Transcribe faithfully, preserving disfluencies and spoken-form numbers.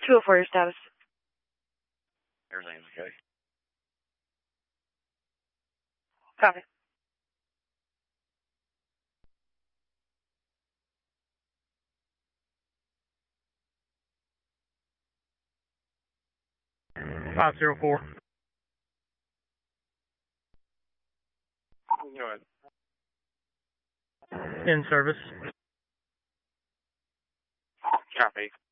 two oh four, your status. Everything's okay. Copy. five zero four. Go ahead. In service. Copy.